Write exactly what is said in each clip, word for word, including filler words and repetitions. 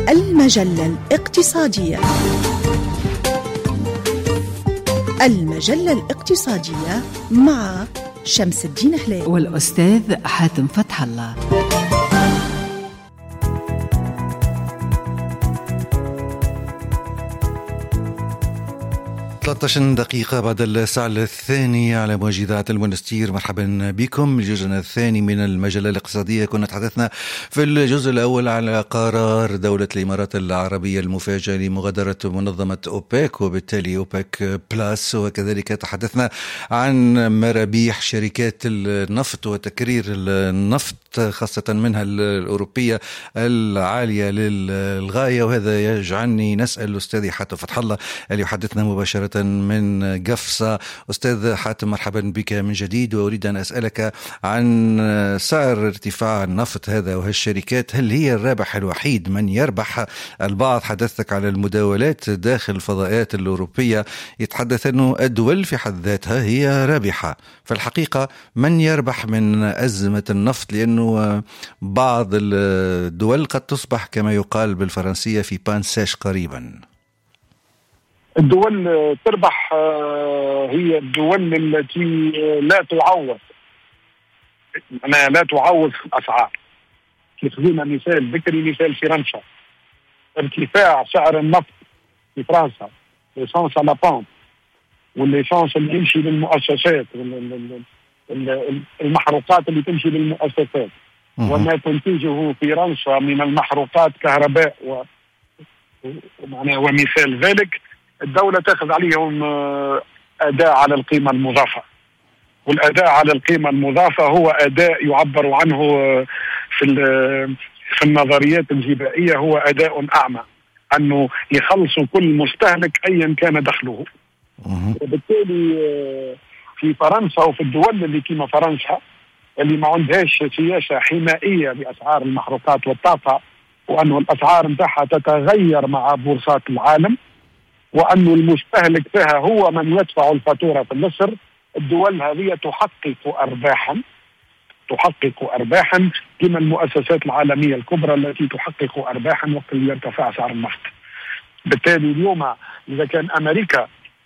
المجلة الاقتصادية. المجلة الاقتصادية مع شمس الدين هلال والأستاذ حاتم فتح الله. ثلاثة عشر دقيقة بعد الساعة الثانية على موجة إذاعة المنستير. مرحبا بكم. الجزء الثاني من المجلة الاقتصادية. كنا تحدثنا في الجزء الأول على قرار دولة الإمارات العربية المفاجئ لمغادرة منظمة أوبك وبالتالي أوبك بلاس، وكذلك تحدثنا عن مرابيح شركات النفط وتكرير النفط خاصة منها الأوروبية العالية للغاية، وهذا يجعلني نسأل الأستاذ حاتم فتح الله اللي يحدثنا مباشرة من قفصة. أستاذ حاتم مرحبا بك من جديد، وأريد أن أسألك عن سعر ارتفاع النفط هذا وهالشركات، هل هي الرابح الوحيد؟ من يربح؟ البعض حدثك على المداولات داخل الفضائيات الأوروبية يتحدث أنه الدول في حد ذاتها هي رابحة، فالحقيقة من يربح من أزمة النفط؟ لأنه بعض الدول قد تصبح كما يقال بالفرنسية في بان سيش قريبا. الدول تربح هي الدول التي لا تعوض، أنا لا تعوض في الأسعار. كيف قلنا مثال ذكري مثال فرنسا، ارتفاع سعر النفط في فرنسا، ليسانس على بامب والليسانس اللي يمشي للمؤسسات، المحروقات اللي تمشي للمؤسسات وما تنتجه فرنسا من المحروقات كهرباء و... ومثال ذلك الدولة تأخذ عليهم أداء على القيمة المضافة، والأداء على القيمة المضافة هو أداء يعبر عنه في في النظريات الجبائية هو أداء أعمى، أنه يخلص كل مستهلك أيا كان دخله. وبالتالي في فرنسا وفي الدول اللي كما فرنسا اللي ما عندهاش سياسة حمائية لأسعار المحروقات والطاقة، وأنه الأسعار نتاعها تتغير مع بورصات العالم، وأن المستهلك فيها هو من يدفع الفاتورة في النصر، الدول هذه تحقق أرباحا تحقق أرباحا كما المؤسسات العالمية الكبرى التي تحقق أرباحا وقت اللي يرتفع سعر النفط. بالتالي اليوم إذا كان أمريكا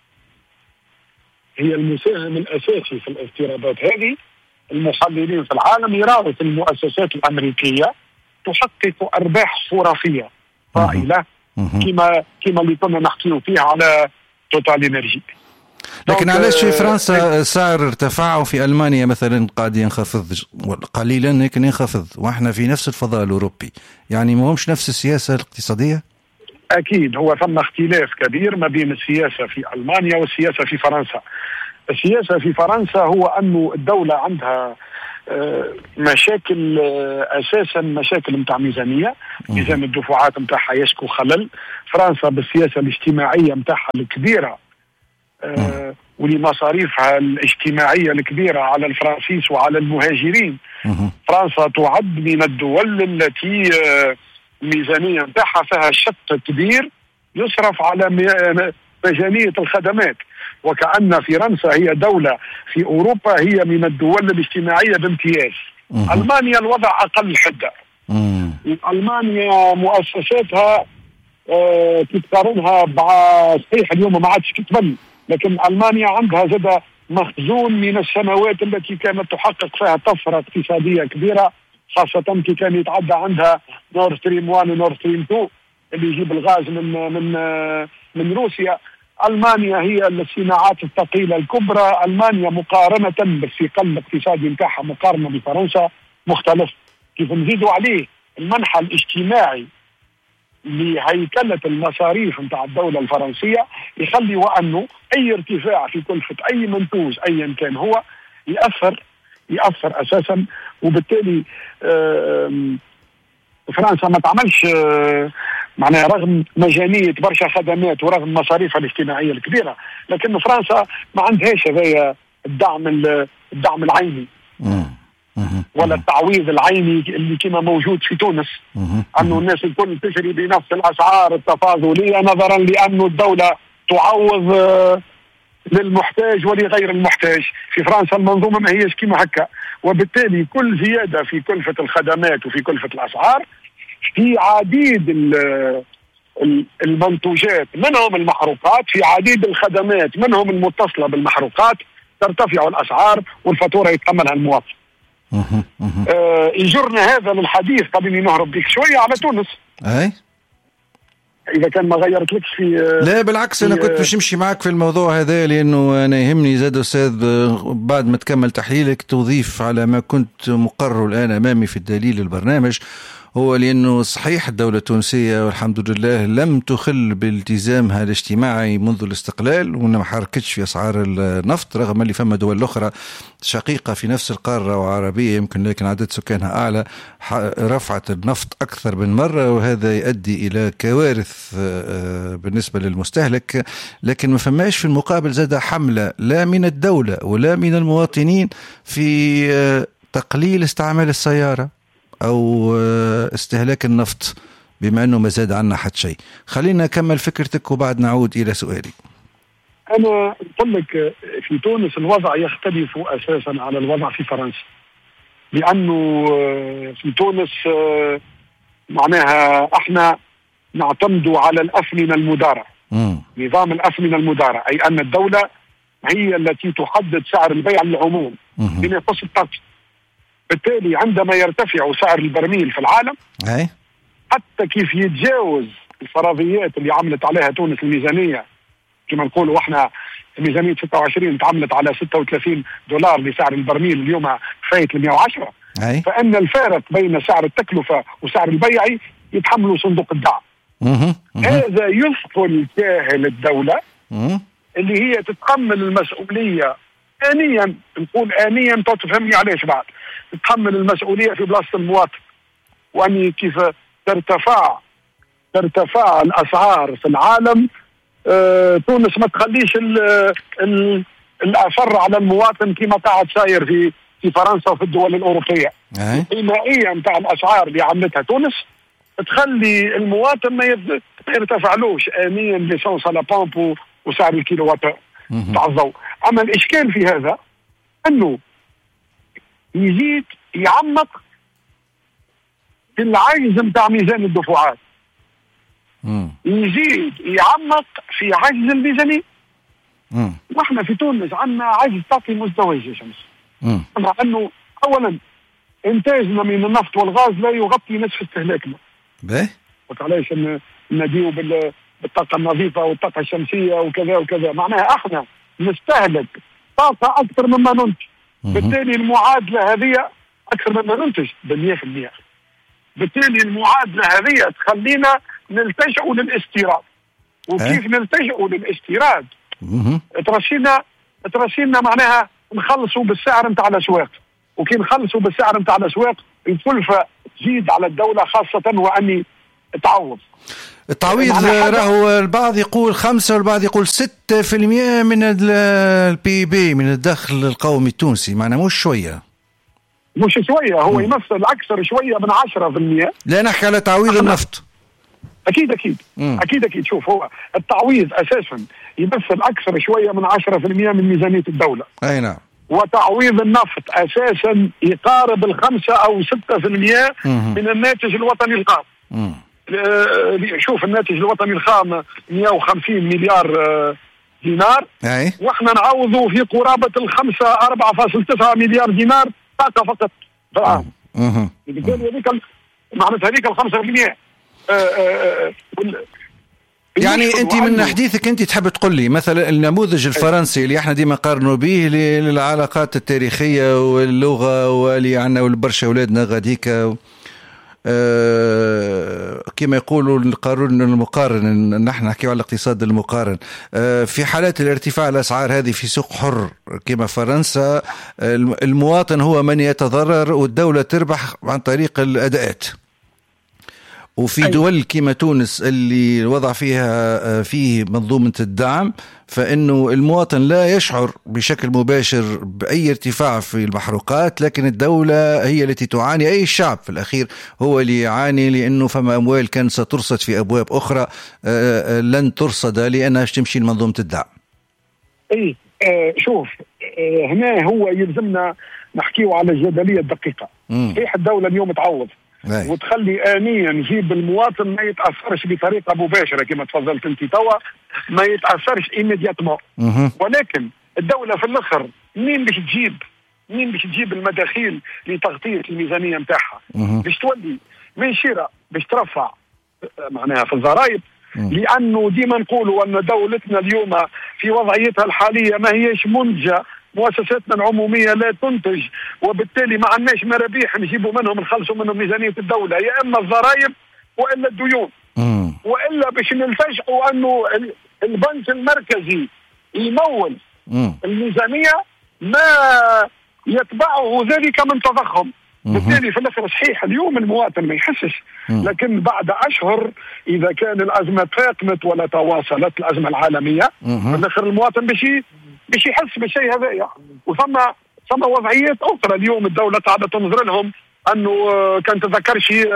هي المساهم الأساسي في الافتراضات هذه، المحللين في العالم يراوا في المؤسسات الأمريكية تحقق أرباح خرافية طائلة كما كما اللي كنا نحكيه فيه على توتال انرجي. لكن علاش في فرنسا سعر ارتفاع وفي ألمانيا مثلا قاعد ينخفض قليلا لكن ينخفض، واحنا في نفس الفضاء الأوروبي؟ يعني ما همش نفس السياسة الاقتصادية؟ أكيد هو ثم اختلاف كبير ما بين السياسة في ألمانيا والسياسة في فرنسا. السياسة في فرنسا هو أنه الدولة عندها مشاكل، أساسا مشاكل متاع ميزانية، ميزان الدفعات متاعها يشكو خلل. فرنسا بالسياسة الاجتماعية متاعها الكبيرة أه ولمصاريفها الاجتماعية الكبيرة على الفرنسيس وعلى المهاجرين، فرنسا تعد من الدول التي الميزانية متاعها فيها شق كبير يصرف على ميزانية الخدمات، وكأن فرنسا هي دولة في أوروبا هي من الدول الاجتماعية بامتياز. ألمانيا الوضع أقل حدة. ألمانيا مؤسساتها أه تتقارنها صحيح اليوم ما عادش تتبني، لكن ألمانيا عندها زاد مخزون من السنوات التي كانت تحقق فيها طفرة اقتصادية كبيرة، خاصة كي كان يتعدى عندها نورد ستريم واحد ونورد ستريم اثنين اللي يجيب الغاز من من من روسيا. ألمانيا هي الصناعات الثقيلة الكبرى. ألمانيا مقارنة بالثقل الاقتصادي نتاعها مقارنة بفرنسا مختلف. كيف نزيدوا عليه المنحى الاجتماعي لهيكلة المصاريف نتاع الدولة الفرنسية يخلي وأنه أي ارتفاع في كلفة أي منتوج أيا كان هو يأثر يأثر أساسا. وبالتالي فرنسا ما تعملش معناها رغم مجانية برشا خدمات ورغم مصاريفها الاجتماعية الكبيرة، لكن فرنسا ما عندهاش هذايا الدعم الدعم العيني ولا التعويض العيني اللي كما موجود في تونس، أنه الناس الكل تشري بنفس الأسعار التفاضلية نظرا لأنه الدولة تعوض للمحتاج ولغير المحتاج. في فرنسا المنظومة ما هيش كما هكا، وبالتالي كل زيادة في كلفة الخدمات وفي كلفة الأسعار في عديد المنتوجات منهم المحروقات، في عديد الخدمات منهم المتصلة بالمحروقات ترتفع الأسعار والفاتورة يتحملها المواطن. آه يجرنا هذا للحديث قبل نهرب بك شوية على تونس. أي إذا كان ما غيرتلكش في لا بالعكس أنا كنت باش نمشي معك في الموضوع هذا، لأنه أنا يهمني زاد أستاذ بعد ما تكمل تحليلك تضيف على ما كنت مقرر الآن أمامي في الدليل البرنامج. هو لأنه صحيح الدولة التونسية والحمد لله لم تخل بالتزامها الاجتماعي منذ الاستقلال، وإنما ما حركتش في أسعار النفط، رغم اللي فما دول أخرى شقيقة في نفس القارة وعربية يمكن لكن عدد سكانها أعلى رفعت النفط أكثر من مرة، وهذا يؤدي إلى كوارث بالنسبة للمستهلك. لكن ما فماش في المقابل زاد حملة لا من الدولة ولا من المواطنين في تقليل استعمال السيارة أو استهلاك النفط، بما أنه ما زاد عنا حد شيء. خلينا نكمل فكرتك وبعد نعود إلى سؤالي. أنا أقول لك في تونس الوضع يختلف أساسا على الوضع في فرنسا، لأنه في تونس معناها احنا نعتمد على الأثمنة المدارة، م. نظام الأثمنة المدارة، أي أن الدولة هي التي تحدد سعر البيع للعموم بما يخص الطاقة. بالتالي عندما يرتفع سعر البرميل في العالم أي. حتى كيف يتجاوز الفرضيات اللي عملت عليها تونس الميزانية، كما نقولوا احنا ميزانية ستة وعشرين تعملت على ستة وثلاثين دولار لسعر البرميل، اليوم فايت ل مئة وعشرة، أي. فإن الفارق بين سعر التكلفة وسعر البيع يتحملوا صندوق الدعم. مه. مه. هذا يثقل كاهل الدولة مه. اللي هي تتحمل المسؤولية آنيا، نقول آنيا تفهمني عليش بعد، تتحمل المسؤولية في بلاصة المواطن، وأني كيف ترتفع ترتفع الأسعار في العالم. آه، تونس ما تخليش ال ال الأثر على المواطن كما قاعد ساير في في فرنسا وفي الدول الأوروبية. الإيمائية نتاع الأسعار اللي عملتها تونس تخلي المواطن ما يرتفعلوش آنيا ليسونس على بامب وسعر الكيلووات تاع الضوء. أما الإشكال في هذا أنه يزيد يعمق في العجز نتاع ميزان الدفعات، يزيد يعمق في عجز الميزانية. واحنا في تونس عندنا عجز طاقي مزدوج يا شمس، مع انه اولا انتاجنا من النفط والغاز لا يغطي نصف استهلاكنا. باهي وعلاش نديو بالطاقة النظيفة والطاقة الشمسية وكذا وكذا، معناها احنا نستهلك طاقة اكثر مما ننتج، بالتالي المعادلة هذه اكثر مما ننتج بالمئة في المئة، بالتالي المعادلة هذه تخلينا نلتجئوا للاستيراد. وكيف نلتجئوا للاستيراد؟ ترشينا ترشينا معناها نخلصوا بالسعر نتاع الاسواق، وكي نخلصوا بالسعر نتاع الاسواق الكلفة تزيد على الدولة، خاصة واني تعوض التعويض. راهو البعض يقول خمسة والبعض يقول ستة في المئة من البي بي من الدخل القومي التونسي، معنا مش شوية مش شوية، هو يمثل أكثر شوية من عشرة في المئة. لا نحكي على تعويض النفط. أكيد أكيد مم. أكيد أكيد شوف، هو التعويض أساسا يمثل أكثر شوية من عشرة في المئة من ميزانية الدولة. أي نعم. وتعويض النفط أساسا يقارب الخمسة أو ستة في المئة من الناتج الوطني الخام. شوف الناتج الوطني الخام مئة وخمسين مليار دينار، أي. وإحنا نعوضه في قرابة الخمسة أربعة فاصلة تسعة مليار دينار طاقة فقط في العام. بالتالي هذيك معناتها هذيك الخمسة في المئة. يعني أنت من حديثك أنت تحب تقول لي مثلا النموذج الفرنسي اللي احنا ديما قارنوا به للعلاقات التاريخية واللغة واللي عنا والبرشا أولادنا غاديك أه كما يقولوا القانون المقارن، نحن نحكي على الاقتصاد المقارن. أه في حالات الارتفاع الأسعار هذه في سوق حر كما فرنسا، المواطن هو من يتضرر والدولة تربح عن طريق الأداءات. وفي دول كما تونس اللي الوضع فيها فيه منظومة الدعم، فإنه المواطن لا يشعر بشكل مباشر بأي ارتفاع في المحروقات، لكن الدولة هي التي تعاني، أي الشعب في الأخير هو اللي يعاني، لأنه فما أموال كانت سترصد في أبواب أخرى لن ترصد لأنها تمشي لمنظومة الدعم. أي آه شوف آه هنا هو يلزمنا نحكيه على الجدلية الدقيقة. صحيح الدولة اليوم تعوض، أي. وتخلي آنيا نجيب المواطن ما يتأثرش بطريقة مباشرة كما تفضلت انت توا، ما يتأثرش إيميدياتمون. ولكن الدولة في الآخر مين باش تجيب مين باش تجيب المداخيل لتغطية الميزانية نتاعها؟ باش تولي من شراء باش ترفع معناها في الضرائب، لأنه ديما نقولوا أن دولتنا اليوم في وضعيتها الحالية ما هيش منتجة، مؤسساتنا العمومية لا تنتج، وبالتالي ما عندناش مرابيح نجيبوا منهم نخلصوا منهم ميزانية الدولة، يا إما الضرائب وإلا الديون، وإلا باش نلتجئوا أنه البنك المركزي يمول الميزانية ما يتبعه ذلك من تضخم. بالتالي في الاخر صحيح اليوم المواطن ما يحسش، لكن بعد اشهر اذا كان الازمه تفاقمت ولا تواصلت الازمه العالميه في الاخر المواطن باش باش يحس بالشيء هذايا. وثم ثم وضعيات اخرى اليوم الدوله قاعده تنظر لهم، انه كان تذكر شيء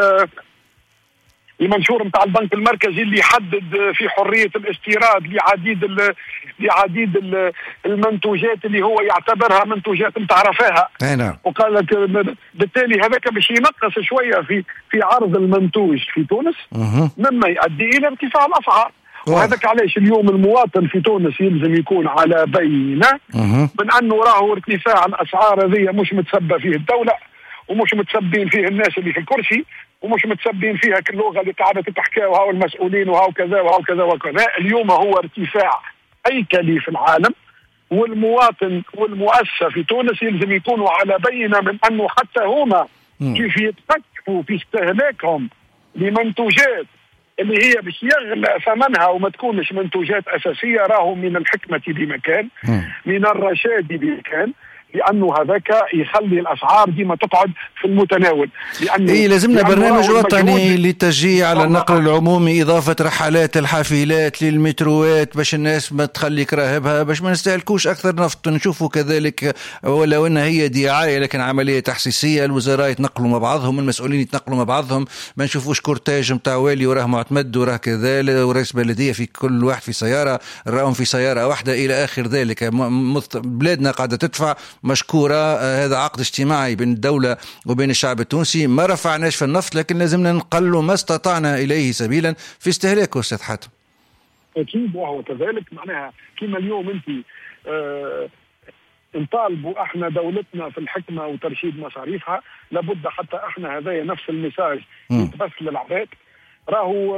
المنشور نتاع البنك المركزي اللي يحدد في حريه الاستيراد لعديد ال لعديد ال المنتوجات اللي هو يعتبرها منتوجات نتاع رفاهه. وقال لك بالتالي هذاك باش ينقص شويه في في عرض المنتوج في تونس، مما يؤدي الى ارتفاع الاسعار. وهذاك علاش اليوم المواطن في تونس يلزم يكون على بينه من انه راهو ارتفاع الاسعار هذه مش متسبه فيه الدوله، ومش متسبين فيه الناس اللي في الكرسي، ومش متسبين فيها اللغه اللي قاعده تحكيها وهاو المسؤولين وهاو كذا وهاو كذا وكذا. اليوم هو ارتفاع هيكلي في العالم، والمواطن والمؤسسه في تونس يلزم يكونوا على بينه من انه حتى هما كيف يتفكروا في استهلاكهم لمنتوجات اللي هي باش يغلى ثمنها وما تكونش منتوجات اساسيه، راهو من الحكمه بمكان، من الرشاد بمكان، لانه هذاك يخلي الاسعار ديما تقعد في المتناول. لانه اي لازمنا برنامج وطني للتشجيع على النقل العمومي، اضافه رحلات الحافلات للمتروات باش الناس ما تخلي كراهبها، باش ما نستهلكوش اكثر نفط. نشوفوا كذلك ولو ان هي دعايه لكن عمليه تحسيسيه، الوزراء يتنقلوا مع بعضهم، المسؤولين يتنقلوا مع بعضهم، ما نشوفوش كورتاج نتاع والي وراه معتمد وراه كذا ورئيس بلديه في كل واحد في سياره، راهم في سياره واحده الى اخر ذلك. بلادنا قاعده تدفع مشكورة، هذا عقد اجتماعي بين الدولة وبين الشعب التونسي. ما رفعناش في النفط لكن لازمنا نقلوا ما استطعنا إليه سبيلا في استهلاكه. أستاذ حاتم أكيد وهو كذلك، معناها كما اليوم أنت آه نطالبوا احنا دولتنا في الحكمة وترشيد مصاريفها، لابد حتى احنا هذايا نفس المساج يتبث للعباد. راهو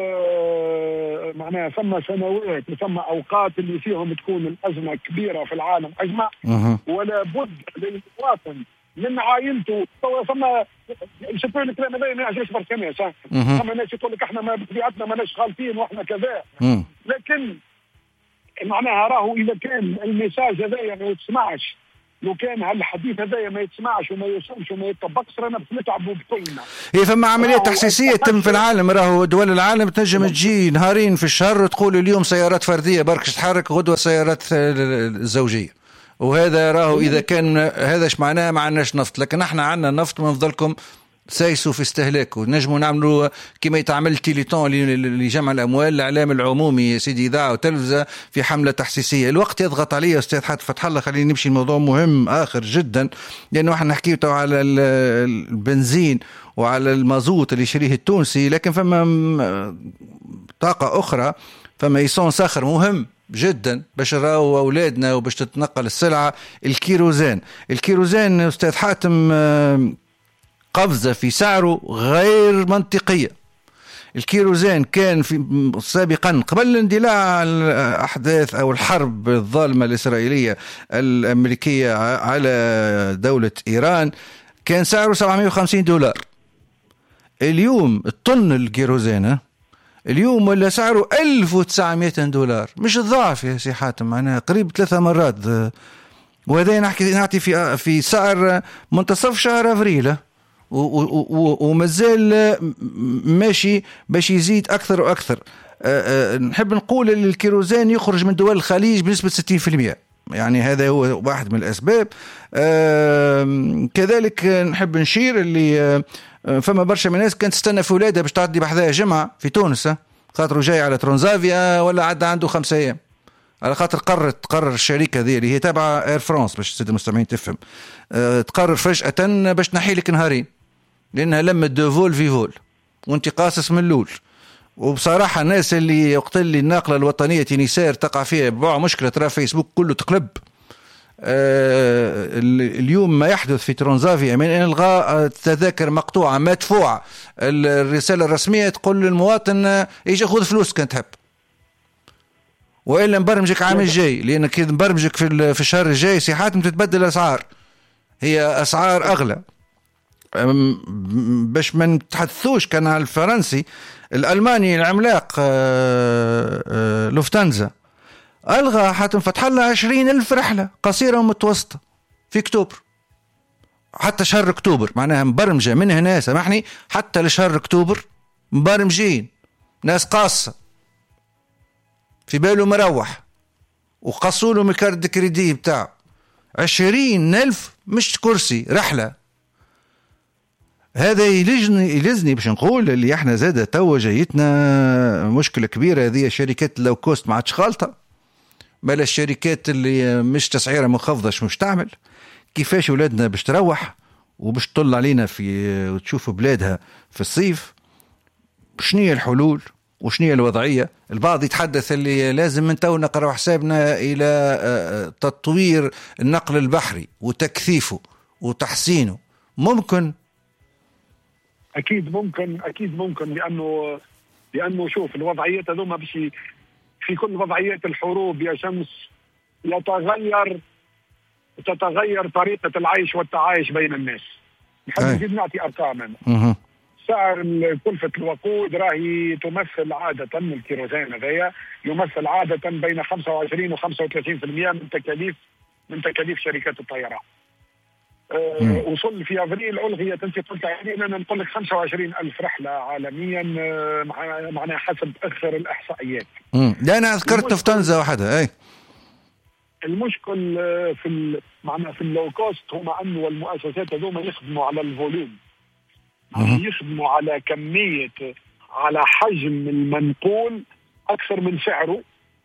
آه معناها ثم سنوات وثم اوقات اللي فيهم تكون الازمه كبيره في العالم اجمع، ولا بد للمواطن من عائلته. ثم شوفوا الكلام هذا ما يعجبش برشا ناس، ثم ناس يقول لك احنا ما بطبيعتنا ماناش خالفين واحنا كذا، لكن معناها راهو اذا كان المساج هذايا ما يتسمعش، لو كان هالحديث هذايا ما يتسمعش وما يوصلش وما يتطبقش، رانا باش نتعبوا بكلنا. هي فما عمليه تحسيسيه تم في العالم، راهو دول العالم تنجم تجي نهارين في الشهر تقول اليوم سيارات فرديه بركش تحرك، غدوه سيارات الزوجيه، وهذا راهو اذا كان هذا ايش معناه ما عندناش نفط. لكن احنا عندنا نفط ونفضلكم سايسوا في استهلاكه. نجموا نعملوا كما يتعمل تيليتون لجمع الأموال الإعلام العمومي سيدي إذاعة وتلفزة في حملة تحسيسية. الوقت يضغط علي أستاذ حاتم فتح الله، خلينا نمشي الموضوع مهم آخر جدا، لأنه احنا نحكيه على البنزين وعلى المازوت اللي يشريه التونسي، لكن فما طاقة أخرى، فما يسون ساخر مهم جدا باش نراو أولادنا وباش تتنقل السلعة، الكيروزان. الكيروزان أستاذ حاتم قفزة في سعره غير منطقية. الكيروزان كان في سابقا قبل الاندلاع الأحداث أو الحرب الظالمة الإسرائيلية الأمريكية على دولة إيران كان سعره سبعمائة وخمسين دولار. اليوم الطن الكيروزان اليوم ولا سعره ألف وتسعمائة دولار، مش الضعف يا سي حاتم، معناها قريب ثلاثة مرات. وهذا نحكي نعطي في في سعر منتصف شهر أفريل، ومازال ماشي باش يزيد أكثر وأكثر. أه أه نحب نقول أن الكيروزان يخرج من دول الخليج بنسبة ستين بالمئة، يعني هذا هو واحد من الأسباب. أه كذلك نحب نشير اللي أه فما برشا من الناس كانت تستنى في ولادها باش تعدي بحذاها جمعة في تونس، خاطر جاي على ترانزافيا ولا عدى عنده خمسة أيام، على خاطر قررت تقرر الشركة ذي اللي هي تابعة اير فرانس باش السادة المستمعين تفهم، أه تقرر فجأة باش تنحي لك نهارين لأنها لمت دو فول في فول وانت قاصص من اللول. وبصراحة الناس اللي وقت اللي الناقلة الوطنية تينيسير تقع فيها بوع مشكلة، ترى فيسبوك كله تقلب. آه اليوم ما يحدث في ترانزافيا من إلغاء تذاكر مقطوعة مدفوعة، الرسالة الرسمية تقول للمواطن يجي خذ فلوس كان تحب، وإلا نبرمجك عام الجاي، لأنك إذا نبرمجك في في الشهر الجاي سي حاتم تتبدل أسعار، هي أسعار أغلى. باش ما نتحدثوش كان على الفرنسي الألماني العملاق لوفتانزا ألغى حاتم فتح الله عشرين ألف رحلة قصيرة ومتوسطة في أكتوبر، حتى شهر أكتوبر، معناها مبرمجة من هنا سامحني حتى لشهر أكتوبر مبرمجين ناس قاصة في باله مروح، وقصوا له من كارت كريدي بتاعه عشرين ألف مش كرسي رحلة. هذا يلجني يلزني باش نقول اللي احنا زادة توا جايتنا مشكلة كبيرة، هذه شركات اللو كوست ما عادش خالطة، بل الشركات اللي مش تسعيرها مخفضة مش تعمل. كيفاش ولادنا باش تروح وباش تطل علينا في وتشوف بلادها في الصيف؟ شنية الحلول وشنية الوضعية؟ البعض يتحدث اللي لازم من تو نقرأ حسابنا إلى تطوير النقل البحري وتكثيفه وتحسينه. ممكن؟ أكيد ممكن، أكيد ممكن، لأنه لأنه شوف الوضعيات هذوما باش في كل وضعيات الحروب يا شمس يتغير تتغير طريقة العيش والتعايش بين الناس. نحب نزيد نعطي أرقام. سعر كلفة الوقود راهي تمثل عادة الكيروزين هذايا يمثل عادة بين خمسة وعشرين وخمسة وثلاثين بالمئة من تكاليف من تكاليف شركات الطيران. أه وصل في ابريل الغيت انت قلت علينا انا نقول لك خمسة وعشرين ألف رحله عالميا معناها حسب اخر الاحصائيات. امم لا انا ذكرت لوفتانزا وحدها. اي المشكل في معناها في اللو كوست هما انه المؤسسات هذوما يخدموا على الفوليوم، يخدموا على كميه على حجم المنقول اكثر من سعره،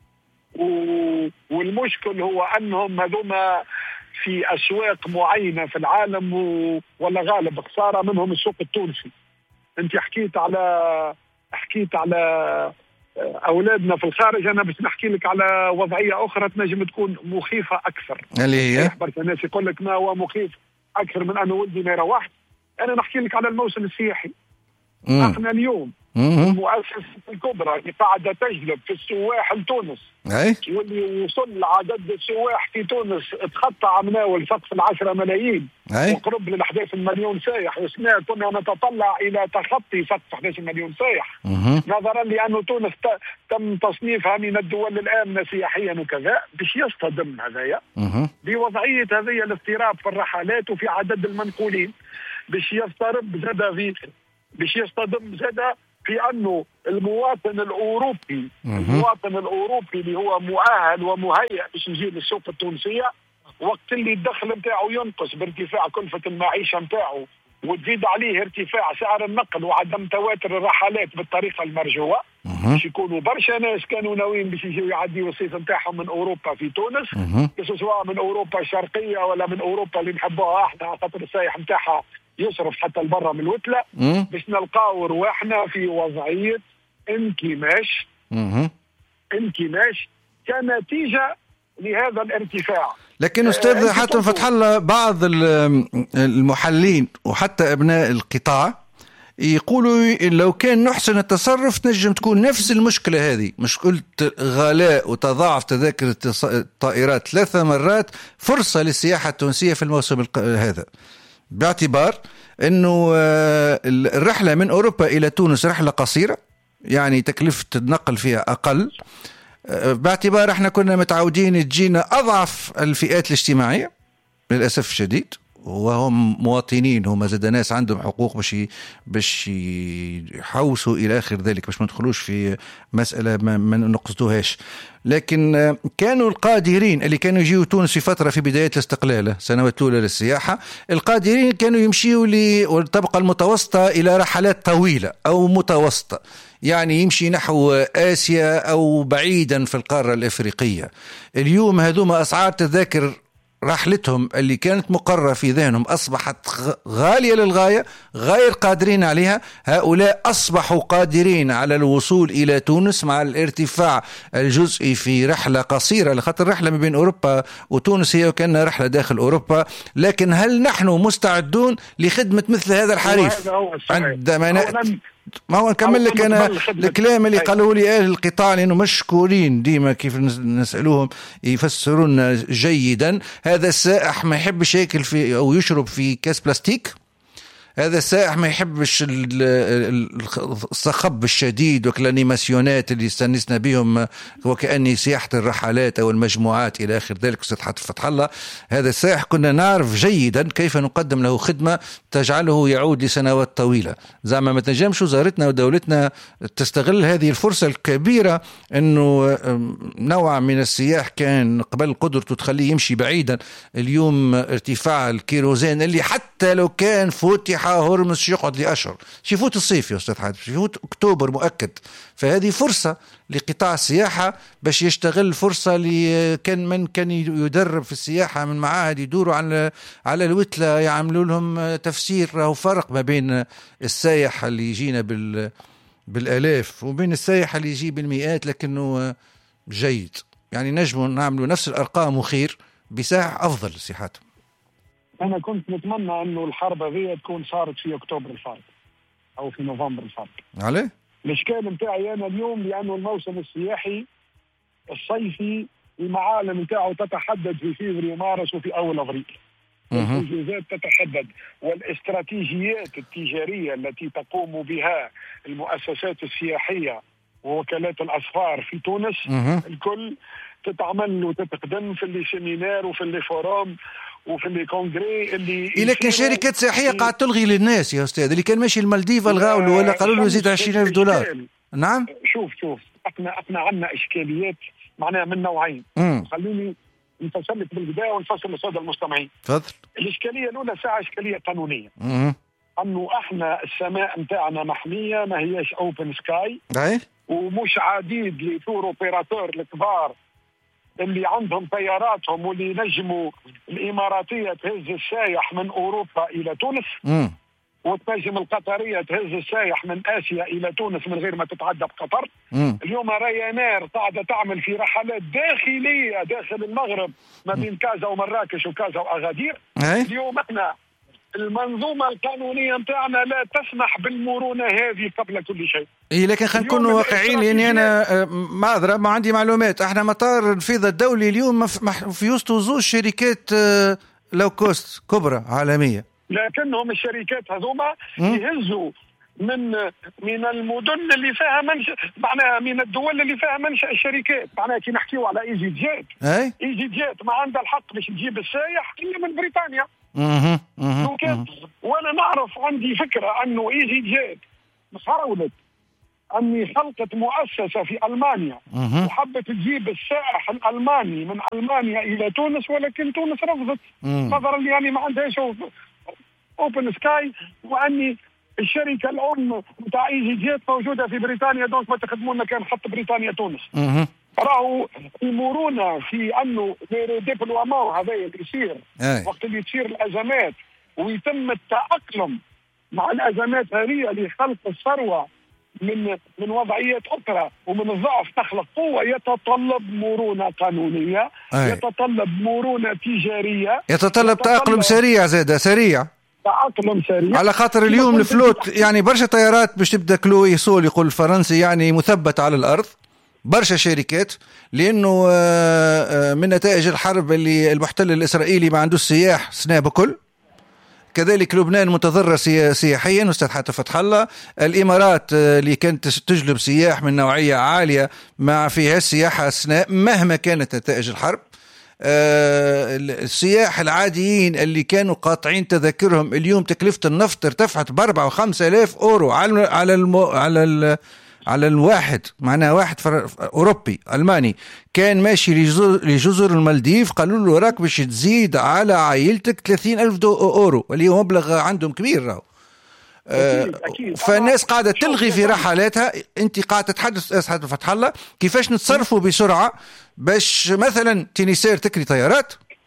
والمشكل هو انهم هذوما في أسواق معينة في العالم و... ولا غالب خسارة منهم السوق التونسي. أنت حكيت على حكيت على أولادنا في الخارج، أنا بس نحكي لك على وضعية أخرى تنجم تكون مخيفة أكثر. اللي هي برشا الناس يقول لك ما هو مخيف أكثر من أنه ولدي ما يروحش. أنا نحكي لك على الموسم السياحي. احنا اليوم المؤسسة الكبرى اللي قاعدة تجلب في السواح لتونس، واللي وصل عدد السواح في تونس تخطى عمناول سقف العشرة ملايين وقرب للأحداث المليون سايح، وسمعت كنا نتطلع إلى تخطي سقف أحداث المليون سايح نظرا لأنه تونس تم تصنيفها من الدول الآمنة سياحيا وكذا، باش يصطدم هذايا بوضعية هذه الاضطراب في الرحلات وفي عدد المنقولين، باش يضطرب زاد في باش يصطدم زاد في أنه المواطن الأوروبي المواطن الأوروبي اللي هو مؤهل ومهيئ باش يجي للسوق التونسية، وقت اللي الدخل نتاعو ينقص بارتفاع كلفة المعيشة نتاعو وتزيد عليه ارتفاع سعر النقل وعدم تواتر الرحلات بالطريقة المرجوة، باش يكونوا برشا ناس كانوا ناويين باش يجيو يعديوا الصيف نتاعهم من أوروبا في تونس، سواء من أوروبا الشرقية ولا من أوروبا اللي نحبوها احنا على خاطر السايح نتاعها يصرف حتى البرة من الوتلة، باش نلقاو رواحنا في وضعية انكماش انكماش كنتيجة لهذا الارتفاع. لكن أستاذ حاتم فتح الله، بعض المحلين وحتى أبناء القطاع يقولوا لو كان نحسن التصرف تنجم تكون نفس المشكلة هذه، مشكلة غلاء وتضاعف تذاكر الطائرات ثلاثة مرات، فرصة للسياحة التونسية في الموسم هذا، باعتبار أنه الرحلة من أوروبا إلى تونس رحلة قصيرة، يعني تكلفة النقل فيها أقل، باعتبار احنا كنا متعودين تجينا أضعف الفئات الاجتماعية للأسف الشديد، وهم مواطنين، هم زاد ناس عندهم حقوق باش باش يحوسوا إلى آخر ذلك، باش ما ندخلوش في مسألة ما, ما نقصدوهاش. لكن كانوا القادرين اللي كانوا يجيوا تونس في فترة في بداية الاستقلال سنوات الأولى للسياحة، القادرين كانوا يمشيوا للطبقة المتوسطة إلى رحلات طويلة أو متوسطة، يعني يمشي نحو آسيا أو بعيدا في القارة الإفريقية. اليوم هذوما أسعار تذاكر رحلتهم اللي كانت مقررة في ذهنهم أصبحت غالية للغاية، غير قادرين عليها. هؤلاء أصبحوا قادرين على الوصول إلى تونس مع الارتفاع الجزئي في رحلة قصيرة، لخاطر الرحلة ما بين أوروبا وتونس هي وكأنها رحلة داخل أوروبا. لكن هل نحن مستعدون لخدمة مثل هذا الحريف؟ عندما نأتي ما هو نكمل لك أنا الكلام اللي قالوا لي أهل القطاع، لأنه مشكورين ديما كيف نسألوهم يفسرون جيدا. هذا السائح ما يحبش يأكل في أو يشرب في كاس بلاستيك، هذا السائح ما يحبش الصخب الشديد والانيماسيونات اللي استنسنا بهم وكأني سياحة الرحلات أو المجموعات إلى آخر ذلك. أستاذ فتح الله، هذا السائح كنا نعرف جيدا كيف نقدم له خدمة تجعله يعود لسنوات طويلة. زعما ما تنجمش وزارتنا ودولتنا تستغل هذه الفرصة الكبيرة أنه نوع من السياح كان قبل قدرته تخليه يمشي بعيدا. اليوم ارتفاع الكيروزين اللي حتى لو كان فتح هرمز يقعد لأشهر، يفوت الصيف يا أستاذ حاتم، يفوت أكتوبر مؤكد. فهذه فرصة لقطاع السياحة باش يشتغل، فرصة اللي كان من كان يدرب في السياحة من معاهد يدوروا على على الوتلة يعملوا لهم تفسير. راهو فرق ما بين السائح اللي يجينا بال بالآلاف وبين السائح اللي يجي بالمئات، لكنه جيد. يعني نجموا نعملوا نفس الأرقام وخير بسائح أفضل سياحات. أنا كنت نتمنى أنه الحرب هذه تكون صارت في أكتوبر الفارق أو في نوفمبر الفارق. عليه؟ الإشكال متاعي أنا اليوم لأنه الموسم السياحي الصيفي المعالم متاعه تتحدد في فيفري ومارس وفي أول أفريل. الحجوزات تتحدد، والاستراتيجيات التجارية التي تقوم بها المؤسسات السياحية ووكالات الأسفار في تونس الكل تتعمل وتتقدم في اللي سيمينار وفي اللي فوروم وفي اللي كونغري اللي لكن شركات سياحيه قاعد تلغي للناس يا استاذ. اللي كان ماشي المالديف الغاو له ولا قالوا له زيد عشرين ألف دولار. نعم شوف شوف احنا احنا عندنا اشكاليات معناها من نوعين. خليني نفصل لك بالبدايه ونفصل للساده المستمعين. تفضل. الاشكاليه الاولى ساعه اشكاليه قانونيه. مم. انه احنا السماء نتاعنا محميه، ما هياش اوبن سكاي. اي ومش عديد لتور اوبيراتور الكبار اللي عندهم طياراتهم واللي نجموا الإماراتية تهز السايح من أوروبا إلى تونس م. وتنجم القطرية تهز السايح من آسيا إلى تونس من غير ما تتعدى بقطر. م. اليوم رايانير قاعدة تعمل في رحلات داخلية داخل المغرب ما بين كازا ومراكش وكازا وأغادير. أي. اليوم احنا المنظومة القانونية متاعنا لا تسمح بالمرونة هذه قبل كل شيء. إيه لكن خلينا نكون واقعيين، لأني أنا معذرة ما عندي معلومات. احنا مطار الفيضة الدولي اليوم في وسط زوج شركات لو كوست كبرى عالمية، لكنهم الشركات هذوما يهزوا من من المدن اللي فيها منشأ، معناها من الدول اللي فيها منشأ الشركات. معناها كي نحكيو على ايجي جيت، أي؟ ايجي جيت ما عندها الحق باش تجيب السايح الا من بريطانيا. اها اها وانا نعرف عندي فكره انه ايجي جيت حاولت اني خلقت مؤسسه في المانيا وحبت تجيب السائح الالماني من المانيا الى تونس، ولكن تونس رفضت نظرا لي يعني ما عندهاش اوبن سكاي، واني الشركه الام نتاع ايجي جيت موجوده في بريطانيا، دونك ما تخدموا لنا كان خط بريطانيا تونس. راهو يمرون في انه ديبلومون هذا اللي يصير وقت اللي تصير الازمات ويتم التاقلم مع الازمات هذه لخلق الثروه من من وضعيات اخرى ومن الضعف تخلق قوه، يتطلب مرونه قانونيه. أي. يتطلب مرونه تجاريه، يتطلب تاقلم سريع زاده سريع تأقلم سريع، على خاطر اليوم الفلوت يعني برشا طيارات باش تبدا كلو يسول يقول الفرنسي يعني مثبت على الارض، برشا شركات، لانه من نتائج الحرب اللي المحتل الاسرائيلي ما عندوش سياح سنة بكل. كذلك لبنان متضرر سياحيا أستاذ حاتم فتح الله. الإمارات اللي كانت تجلب سياح من نوعية عالية ما فيها السياحة أثناء مهما كانت نتائج الحرب. السياح العاديين اللي كانوا قاطعين تذاكرهم اليوم تكلفة النفط ارتفعت بأربعة وخمسة آلاف أورو على على المو على ال على الواحد، معناها واحد أوروبي ألماني كان ماشي لجزر المالديف قالوا له راك باش تزيد على عائلتك ثلاثين ألف أورو، واللي هو مبلغ عندهم كبير راهو. أكيد أكيد. فالناس قاعدة تلغي في رحلاتها. انت قاعدة تتحدث أستاذ فتح الله كيفاش نتصرفوا بسرعة باش مثلا تينيسير تكري طيارات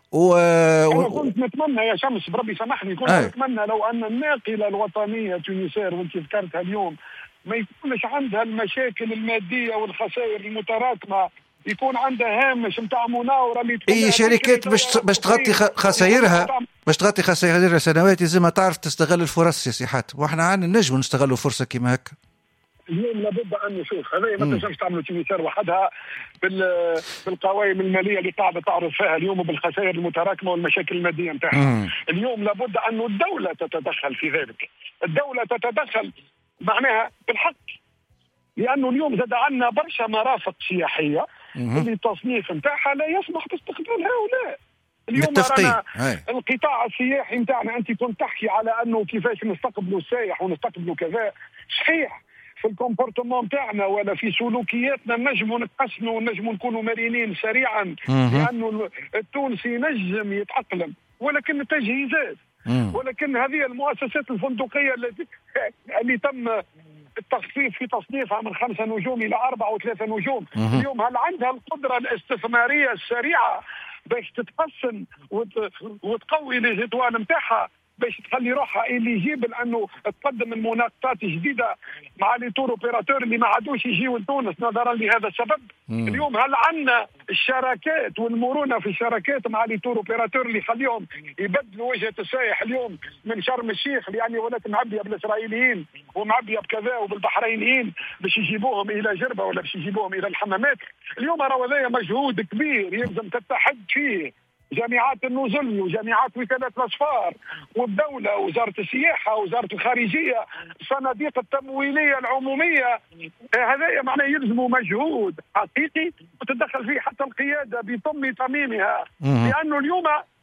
و... أنا كنت نتمنى يا شمس بربي سامحني، كنت أي. نتمنى لو أن الناقلة الوطنية تونسير وانت ذكرتها اليوم ما يكونش عندها المشاكل المادية والخسائر المتراكمة، يكون عندها هامش نتاع مناورة اللي اي شركات باش باش تغطي خسائرها باش تغطي خسائرها سنوات لازم تعرف تستغل الفرص يا سيحات، واحنا عندنا نجم نستغلوا فرصة كيما هكا. اليوم لابد ان نشوف هذا ما تنجمش تعملوا تونسير وحدها بالقوائم الماليه اللي قاعده تعرض فيها اليوم وبالخسائر المتراكمه والمشاكل الماديه نتاعها. اليوم لابد ان الدوله تتدخل في ذلك، الدوله تتدخل معناها بالحق، لانه اليوم زاد عندنا برشا مرافق سياحيه اللي التصنيف نتاعها لا يسمح باستقبال هؤلاء. اليوم رانا القطاع السياحي نتاعنا، انت كنت تحكي على انه كيفاش نستقبلوا السائح ونستقبلوا كذا، صحيح في الكومبورتمون نتاعنا ولا في سلوكياتنا نجموا نتحسنوا ونجموا نكونوا مرنين سريعا، لانه التونسي نجم يتأقلم، ولكن التجهيزات ولكن هذه المؤسسات الفندقيه التي اللي تم التخفيف في تصنيفها من خمسة نجوم إلى أربعة وثلاثة نجوم، اليوم هل عندها القدرة الاستثمارية السريعة باش تتحسن وتقوي الجدوان نتاعها باش تخلي روحها اللي يجيب لانه تقدم المناقصات جديده مع لي تور اوبيراتور اللي ما عادوش يجيو لتونس نظرا لهذا السبب. اليوم هل عندنا الشراكات والمرونه في الشراكات مع لي تور اوبيراتور اللي يخليهم يبدلوا وجهه السائح اليوم من شرم الشيخ يعني ولات معبيه بالاسرائيليين ومعبيه بكذا وبالبحرينيين باش يجيبوهم الى جربه ولا باش يجيبوهم الى الحمامات. اليوم راه هذا مجهود كبير يلزم تتحد فيه جامعات النزل وجامعات وكالات الأسفار والدولة ووزارة السياحة ووزارة الخارجية الصناديق التمويلية العمومية. هذا معناه يلزموا مجهود حقيقي وتدخل فيه حتى القيادة بطم تميمها، لأنه اليوم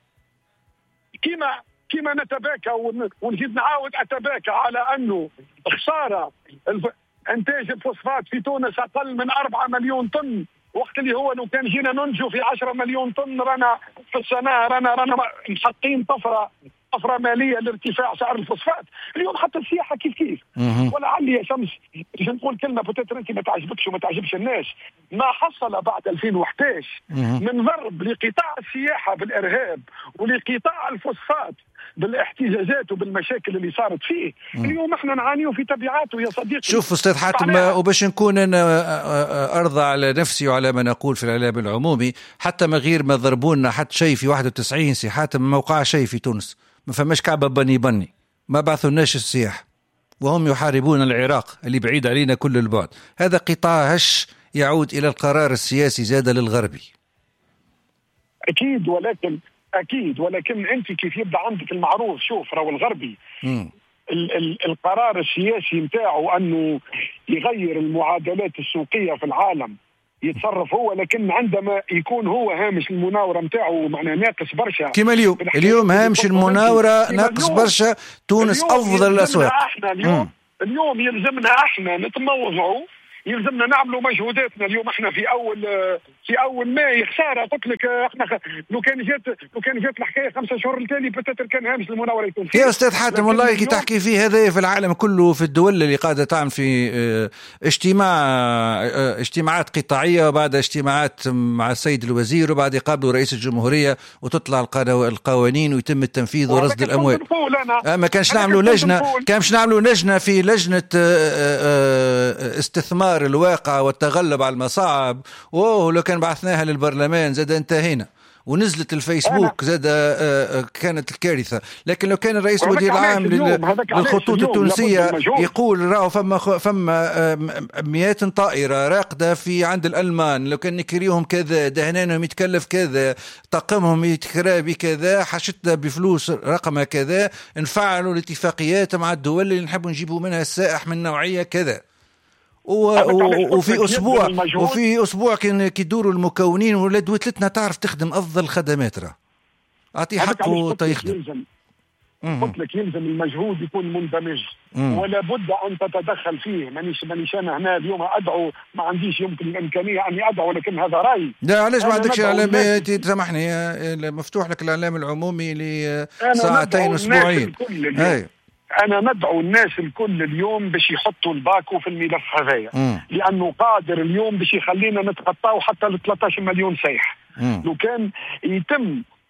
كما كما نتباكى ونجد نعاود أتباكى على أنه خسارة إنتاج الفوسفات في تونس أقل من أربعة مليون طن، وقت اللي هو لو كان جينا ننجو في عشرة مليون طن رانا في السنة رانا رانا محقين طفرة طفرة مالية لارتفاع سعر الفوسفات. اليوم حتى السياحة كيف كيف. ولعلي يا شمس باش نقول كلمة بتاتر انت ما تعجبكش وما تعجبش الناس، ما حصل بعد ألفين وأحد عشر من ضرب لقطاع السياحة بالإرهاب ولقطاع الفوسفات بالاحتجاجات وبالمشاكل اللي صارت فيه، اليوم احنا نعانيه في تبعاته يا صديقي. شوف استاذ حاتم، وباش نكون انا ارضى على نفسي وعلى ما نقول في الاعلام العمومي، حتى ما غير ما ضربونا حتى شيء في واحد وتسعين سي حاتم ما وقع شيء في تونس، ما فماش كعبه بني بني، ما بعثوناش السياح وهم يحاربون العراق اللي بعيد علينا كل البعد. هذا قطاع هش يعود الى القرار السياسي زاد للغربي. اكيد ولكن أكيد ولكن أنت كيف يبدأ عندك المعروف، شوف راهو الغربي ال- ال- القرار السياسي متاعه أنه يغير المعادلات السوقية في العالم يتصرف هو، لكن عندما يكون هو هامش المناورة متاعه معناه ناقص برشا كما اليوم اليوم هامش المناورة ناقص برشا، تونس أفضل الأسواق. احنا اليوم اليوم يلزمنا احنا نتموضعوا، يلزمنا نعملوا مجهوداتنا. اليوم احنا في اول في اول ماي خساره، قلت لك احنا خ... لو كان جات لو كان جات الحكايه خمسة شهور التالي بتاتر كان هامش المناوره يكون فيه. يا استاذ حاتم والله كي تحكي فيه هذا في العالم كله، في الدول اللي قاعده تعمل في اجتماع اجتماعات قطاعيه وبعد اجتماعات مع السيد الوزير وبعد يقابلوا رئيس الجمهوريه وتطلع القوانين ويتم التنفيذ ورصد الاموال. ما كانش نعملوا لجنه كانش نعملوا لجنه في لجنه استثمار الواقع والتغلب على المصاعب. اوه لو كان بعثناها للبرلمان زاد انتهينا ونزلت الفيسبوك زاد كانت الكارثة. لكن لو كان الرئيس المدير العام للخطوط التونسية يقول راهو فما فما مئات طائرة راقدة في عند الألمان، لو كان نكريهم كذا دهنانهم يتكلف كذا طاقمهم يتكرى بكذا حشتنا بفلوس رقمها كذا، نفعلوا الاتفاقيات مع الدول اللي نحب نجيبوا منها السائح من نوعية كذا. وفي أسبوع وفي أسبوع كان كيدوروا المكونين ولا دوتلتنا تعرف تخدم أفضل خدمات راه أعطي حقه تيخدم. قلت لك يلزم المجهود يكون مندمج ولا بد أن تتدخل فيه. مانيش مانيش أنا هنا اليوم أدعو، ما عنديش يمكن الإمكانية أني أدعو، لكن هذا رأي. لا علاش ما عندكش إعلام؟ سامحني مفتوح لك الإعلام العمومي لساعتين أسبوعين. أنا ندعو الناس الكل اليوم باش يحطوا الباكو في الملف هذايا، لأنه قادر اليوم باش يخلينا نتخطاو حتى ل ثلاثة عشر مليون سايح. لو كان يتم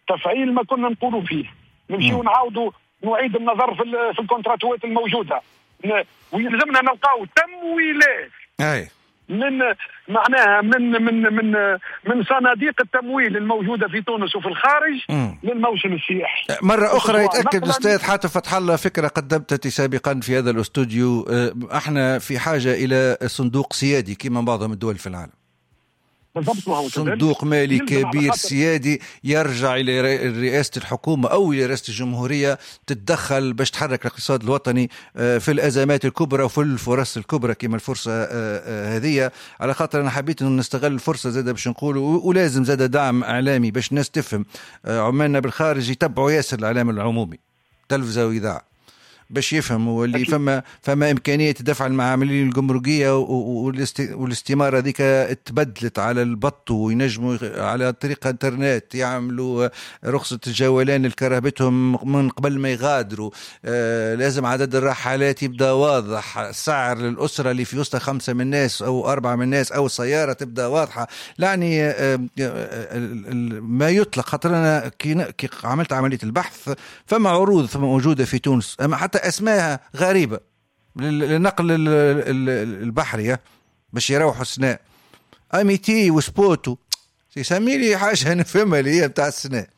تفعيل ما كنا نقولوا فيه، نمشي ونعاودوا نعيد النظر في في الكونتراتوات الموجوده، ويلزمنا نلقاو تمويلات اي من معناها من من من من صناديق التمويل الموجوده في تونس وفي الخارج مم. للموسم السياحي. مره اخرى يتاكد الاستاذ حاتم فتح الله فكره قدمتها سابقا في هذا الاستوديو، احنا في حاجه الى صندوق سيادي كما معظم الدول في العالم، صندوق مالي كبير سيادي يرجع إلى رئاسة الحكومة أو إلى رئاسة الجمهورية، تتدخل باش تحرك الاقتصاد الوطني في الأزمات الكبرى وفي الفرص الكبرى كما الفرصة هذه. على خاطر أنا حبيت أن نستغل الفرصة زادة باش نقول، ولازم زادة دعم إعلامي باش الناس تفهم. عمالنا بالخارج يتبعوا ياسر الإعلام العمومي، تلفزة وإذاعة، باش يفهموا اللي فما فما امكانيه دفع المعاملين الجمركيه والاستماره ذيك تبدلت على البط، وينجموا على طريق انترنت يعملوا رخصه الجولان لكرهبتهم من قبل ما يغادروا. آه لازم عدد الرحلات يبدا واضح، سعر للاسره اللي في وسط خمسه من الناس او اربعه من الناس او السياره تبدا واضحه. يعني آه ما يطلق، خاطر انا كي عملت عمليه البحث فما عروض فما موجوده في تونس، اما حتى اسمائها غريبه للنقل البحري باش يروحوا السناء، اميتي وسبوتو يسمي لي حاجه نفهمها اللي هي بتاع السناء،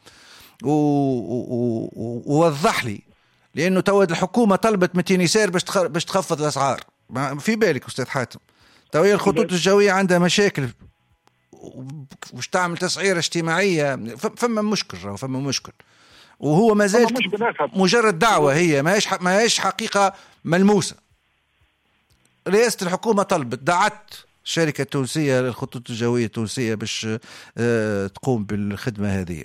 ووضح لي لانه تود الحكومه طلبت من تينيسير باش باش تخفض الاسعار. في بالك استاذ حاتم تو هي الخطوط الجويه عندها مشاكل وش تعمل تسعيره اجتماعيه، فما مشكل فما مشكل وهو ما زال مجرد دعوة، هي ما هيش ما هيش حقيقة ملموسة. رئاسة الحكومة طلبت دعت شركة تونسية للخطوط الجوية التونسية باش اه تقوم بالخدمة هذه.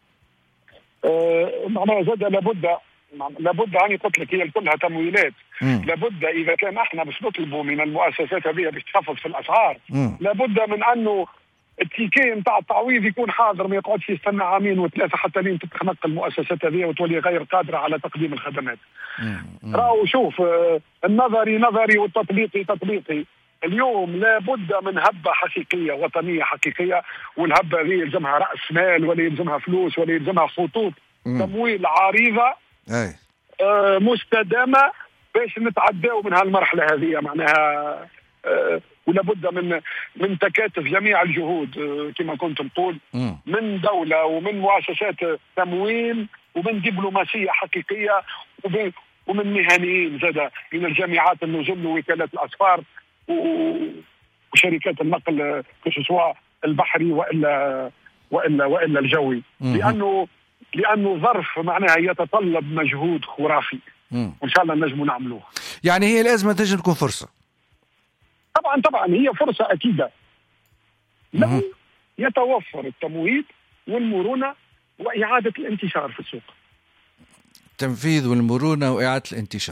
أه معناها زاد لابد لابد أني قلت لك هي كلها تمويلات. مم. لابد إذا كان احنا باش نطلبوا من المؤسسات هذه باش تخفض في الأسعار، مم. لابد من أنه التيكي نتاع التعويض يكون حاضر، ما يقعدش يستنى عامين وثلاثه حتى لين تتخنق المؤسسات هذه وتولي غير قادره على تقديم الخدمات. راهو شوف النظري نظري والتطبيقي تطبيقي. اليوم لابد من هبه حقيقيه وطنيه حقيقيه، والهبه هذه يلزمها راس مال ولا يلزمها فلوس ولا يلزمها خطوط مم. تمويل عريضه أي. آه مستدامه باش نتعداو من هالمرحله هذه معناها. آه ولابد من من تكاتف جميع الجهود كما كنت نقول، من دولة ومن مؤسسات تمويل ومن دبلوماسية حقيقية ومن مهنيين زادة من الجامعات النزل ووكالات الأسفار وشركات النقل سواء البحري وإلا وإلا وإلا الجوي، لأنه لأنه ظرف معناها يتطلب مجهود خرافي وإن شاء الله نجم نعملوه. يعني هي الأزمة تجد تكون فرصة. طبعا طبعا هي فرصة أكيدة لو يتوفر التمويل والمرونة وإعادة الانتشار في السوق. تنفيذ والمرونة وإعادة الانتشار،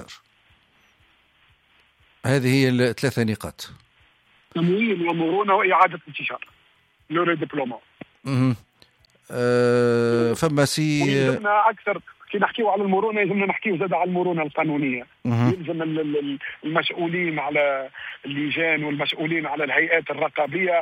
هذه هي الثلاثة نقاط: تمويل ومرونة وإعادة انتشار. لو ريديبلومون. أه فما سي يلزمنا أكثر كي نحكيو على المرونة، يلزمنا نحكيو زاد على المرونة القانونية. مه. يلزم المسؤولين على اللجان والمسؤولين على الهيئات الرقابية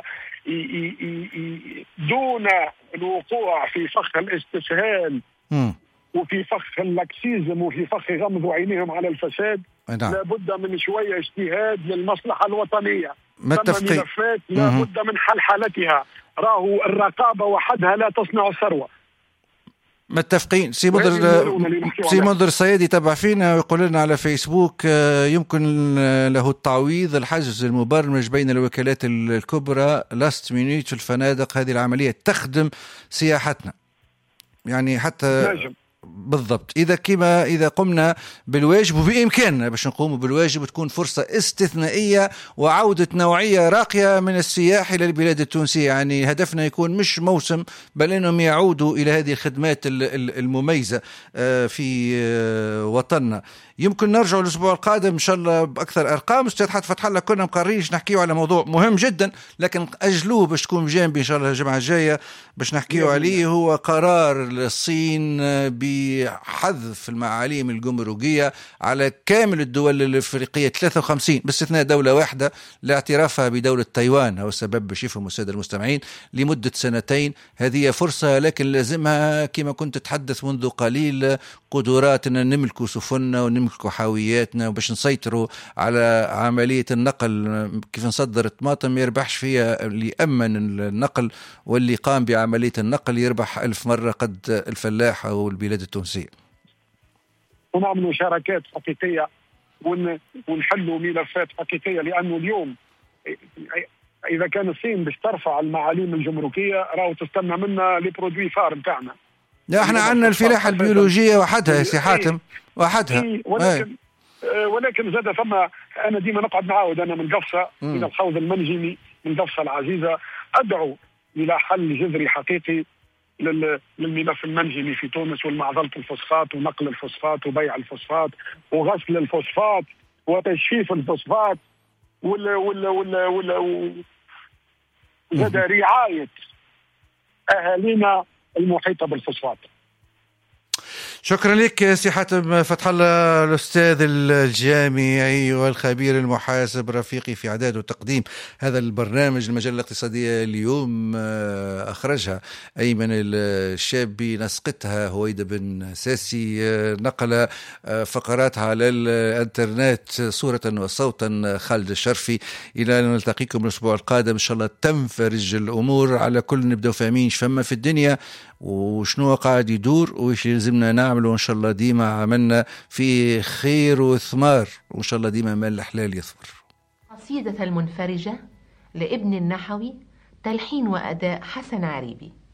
دون الوقوع في فخ الاستسهال مه. وفي فخ اللاكسيزم وفي فخ غمض عينيهم على الفساد. نعم. لابد من شوية اجتهاد للمصلحة الوطنية. ثم ملفات لابد من حلحلتها. راهو الرقابة وحدها لا تصنع الثروة. متفقين. سي مدر سي مدر الصيادي تبع فينا ويقول لنا على فيسبوك يمكن له التعويض الحجز المبرمج بين الوكالات الكبرى لاست مينيت في الفنادق. هذه العملية تخدم سياحتنا يعني حتى ناجم. بالضبط. إذا كما إذا قمنا بالواجب وبإمكاننا باش نقوم بالواجب تكون فرصة استثنائية وعودة نوعية راقية من السياح إلى البلاد التونسية. يعني هدفنا يكون مش موسم بل أنهم يعودوا إلى هذه الخدمات المميزة في وطننا. يمكن نرجع الأسبوع القادم إن شاء الله بأكثر أرقام. أستاذ حاتم فتح الله كنا مقررينش نحكيه على موضوع مهم جدا، لكن أجلوه باش تكون بجانبي إن شاء الله الجمعة الجاية باش نحكيه عليه. هو قرار الصين بحذف المعاليم الجمركية على كامل الدول الأفريقية ثلاثة وخمسين باستثناء دولة واحدة لاعترافها بدولة تايوان. هو السبب باش يفهموا السادة المستمعين لمدة سنتين. هذه فرصة لكن لازمها كما كنت تحدث منذ قليل قدراتنا نملكوا سفننا ونملكوا حاوياتنا وباش نسيطروا على عملية النقل. كيف نصدر الطماطم ما يربحش فيها اللي أمن النقل، واللي قام بعملية النقل يربح ألف مرة قد الفلاح أو البلاد التونسية. ونعملوا شراكات حقيقية ونحلوا ملفات حقيقية، لأنه اليوم إذا كان الصين باش ترفع المعاليم الجمركية راهو تستنى منا لي برودوي فار نتاعنا. لا احنا عندنا الفلاحة البيولوجية وحدها يا سي حاتم وحدها. إيه ولكن آه ولكن زاد ثم انا ديما نقعد نعاود انا من قفصة من الحوض المنجمي من قفصة العزيزة ادعو الى حل جذري حقيقي للملف المنجمي في تونس والمعضلة الفوسفات ونقل الفوسفات وبيع الفوسفات وغسل الفوسفات وتجفيف الفوسفات وال وال وال وال زاد رعاية اهالينا المحيطة بالفوسفات. شكرا لك سي حاتم فتح الله الأستاذ الجامعي والخبير المحاسب رفيقي في إعداد وتقديم هذا البرنامج. المجلة الاقتصادية اليوم أخرجها أيمن الشابي، نسقتها هويدا بن ساسي، نقل فقراتها على الانترنت صورة وصوتا خالد الشرفي. إلى أن نلتقيكم الأسبوع القادم إن شاء الله تنفرج الأمور على كل نبدأ فاهمين شفما في الدنيا وشنو قاعد يدور وإيش لازمنا نعمله. وإن شاء الله ديما عملنا في خير وثمار، وإن شاء الله ديما مال الحلال يثمر. قصيدة المنفرجة لابن النحوي، تلحين وأداء حسن عريبي.